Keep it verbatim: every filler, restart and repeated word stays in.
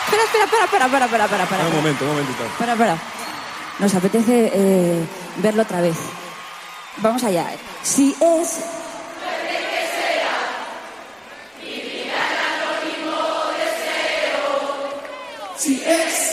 Espera, espera, espera, espera, espera, espera, espera, espera. Un momento, un momentito. Espera, espera. Nos apetece eh, verlo otra vez. Vamos allá. Si es... Si es...